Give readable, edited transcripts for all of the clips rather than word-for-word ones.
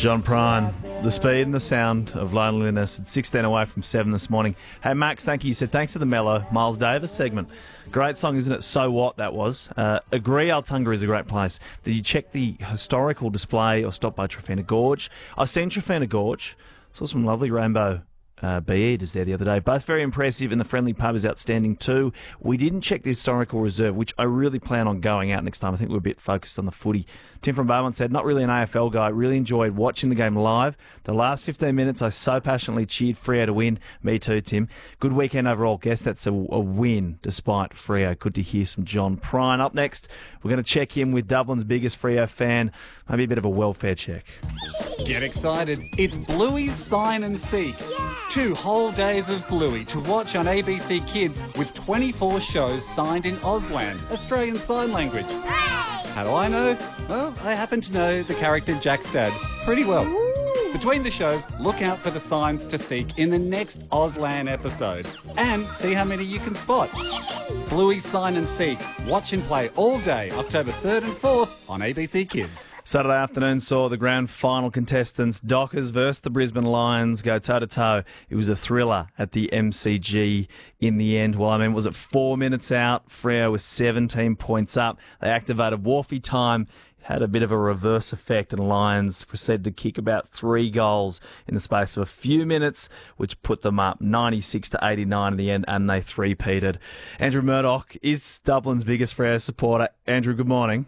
John Prine, the speed and the sound of loneliness. It's 16 away from 7 this morning. Hey, Max, thank you. You said thanks to the Mellow Miles Davis segment. Great song, isn't it? So What, that was. Agree Altunga is a great place. Did you check the historical display or stop by Trafina Gorge? I've seen Trafina Gorge. Saw some lovely rainbow bee eaters there the other day. Both very impressive, and the friendly pub is outstanding too. We didn't check the historical reserve, which I really plan on going out next time. I think we're a bit focused on the footy. Tim from Beaumont said, not really an AFL guy. Really enjoyed watching the game live. The last 15 minutes, I so passionately cheered Freo to win. Me too, Tim. Good weekend overall. Guess that's a win despite Freo. Good to hear some John Prine. Up next, we're going to check in with Dublin's biggest Freo fan. Maybe a bit of a welfare check. Get excited. It's Bluey's Sign and Seek. 2 whole days of Bluey to watch on ABC Kids with 24 shows signed in Auslan, Australian Sign Language. How do I know? Well, I happen to know the character Jack's dad pretty well. Between the shows, look out for the signs to seek in the next Auslan episode and see how many you can spot. Bluey's Sign and Seek. Watch and play all day, October 3rd and 4th on ABC Kids. Saturday afternoon saw the grand final contestants Dockers versus the Brisbane Lions go toe-to-toe. It was a thriller at the MCG in the end. Well, I mean, was it 4 minutes out? Freo was 17 points up. They activated Wharfie time. Had a bit of a reverse effect, and Lions proceeded to kick about 3 goals in the space of a few minutes, which put them up 96-89 in the end, and they three-peated. Andrew Murdoch is Dublin's biggest Freo supporter. Andrew, good morning.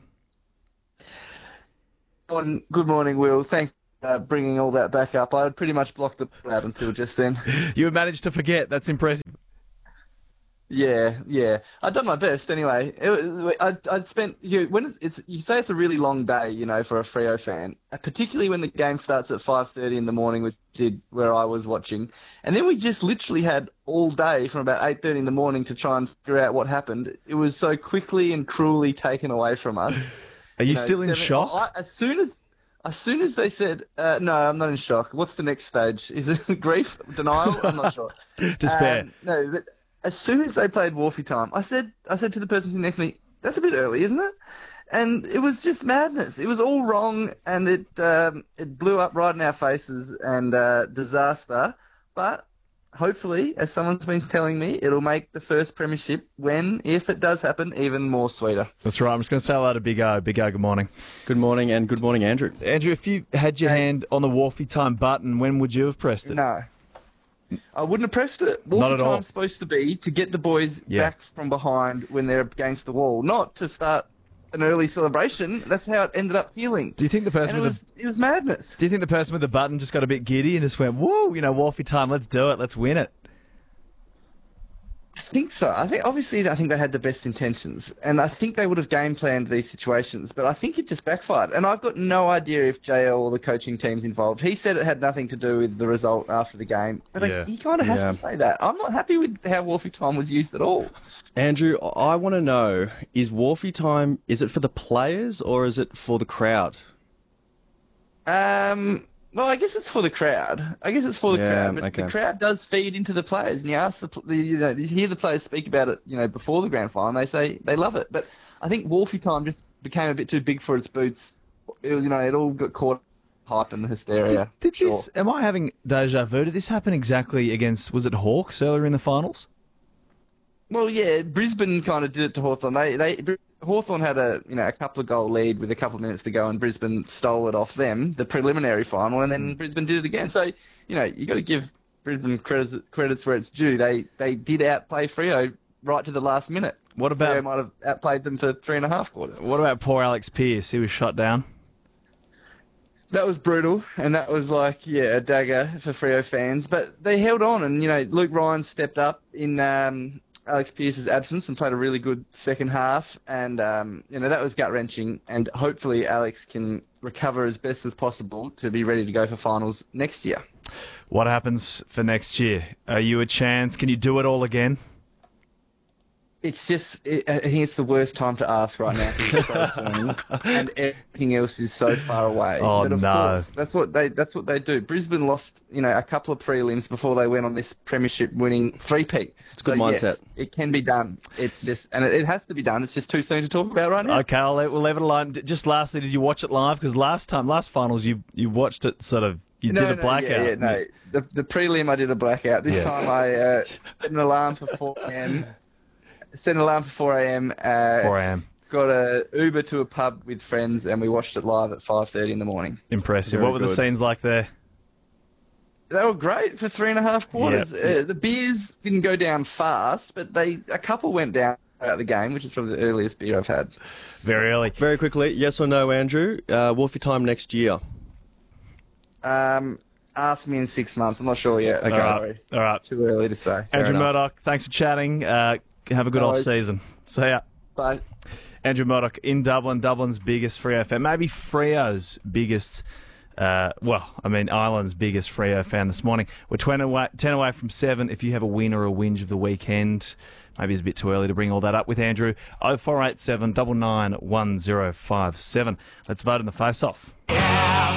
Good morning, Will. Thanks for bringing all that back up. I had pretty much blocked it out until just then. You managed to forget. That's impressive. Yeah. I'd done my best anyway. I'd spent you say it's a really long day, for a Freo fan, particularly when the game starts at 5:30 in the morning, which did where I was watching, and then we just literally had all day from about 8:30 in the morning to try and figure out what happened. It was so quickly and cruelly taken away from us. Are you still in shock? As soon as they said, no, I'm not in shock. What's the next stage? Is it grief? Denial? I'm not sure. Despair. No, but as soon as they played Wharfie time, I said to the person sitting next to me, that's a bit early, isn't it? And it was just madness. It was all wrong, and it blew up right in our faces, and disaster. But hopefully, as someone's been telling me, it'll make the first premiership, if it does happen, even more sweeter. That's right. I'm just going to say hello to Big O. Big O, good morning. Good morning, and good morning, Andrew. Andrew, if you had your hand on the Wharfie time button, when would you have pressed it? No. I wouldn't have pressed it. Not at all. Time's supposed to be to get the boys back from behind when they're against the wall, not to start an early celebration. That's how it ended up feeling. Do you think the person it was madness. Do you think the person with the button just got a bit giddy and just went, whoa, Wharfie time, let's do it, let's win it? I think so. I think they had the best intentions, and I think they would have game planned these situations, but I think it just backfired. And I've got no idea if JL or the coaching team's involved. He said it had nothing to do with the result after the game, but he kind of has to say that. I'm not happy with how Wharfie time was used at all. Andrew, I want to know, is Wharfie time, is it for the players or is it for the crowd? Well, I guess it's for the crowd. Crowd, but okay. The crowd does feed into the players, and you ask you hear the players speak about it, before the grand final, and they say they love it. But I think Wharfie time just became a bit too big for its boots. It was, it all got caught hype and hysteria. Did this? Am I having deja vu? Did this happen exactly against? Was it Hawks earlier in the finals? Well, yeah, Brisbane kind of did it to Hawthorn. Hawthorn had a couple of goal lead with a couple of minutes to go, and Brisbane stole it off them, the preliminary final, and then Brisbane did it again. So, you got to give Brisbane credits where it's due. They did outplay Freo right to the last minute. What about Freo might have outplayed them for 3.5 quarters. What about poor Alex Pearce? He was shot down. That was brutal, and that was a dagger for Freo fans. But they held on, and Luke Ryan stepped up in Alex Pearce's absence and played a really good second half, and that was gut-wrenching, and hopefully Alex can recover as best as possible to be ready to go for finals next year. What happens for next year? Are you a chance? Can you do it all again? It's just, I think it's the worst time to ask right now because it's so soon, and everything else is so far away. Oh, but of no. course, that's what they do. Brisbane lost, a couple of prelims before they went on this premiership-winning three-peat. It's a good mindset. Yes, it can be done. It's just, and it has to be done. It's just too soon to talk about right now. Okay, we'll leave it alone. Just lastly, did you watch it live? Because last finals, you watched it sort of. You did a blackout. No. The prelim, I did a blackout. This time I set an alarm for 4 a.m. 4 a.m. 4 a.m. Got a Uber to a pub with friends, and we watched it live at 5:30 in the morning. Impressive. Very What were the good. scenes like there? They were great for 3.5 quarters. Yep. The beers didn't go down fast, but a couple went down throughout the game, which is probably the earliest beer I've had. Very early. Very quickly, yes or no, Andrew? Wolfie time next year. Ask me in 6 months. I'm not sure yet. Okay. Sorry. All right. Too early to say. Andrew enough. Murdoch, thanks for chatting. Have a good No off worries. season. See ya. Bye. Andrew Murdoch in Dublin, Dublin's biggest Freo fan. Maybe Freo's biggest, Ireland's biggest Freo fan this morning. We're 10 away from 7. If you have a win or a whinge of the weekend, maybe it's a bit too early to bring all that up with Andrew. 0487 99 1057. Let's vote in the face-off.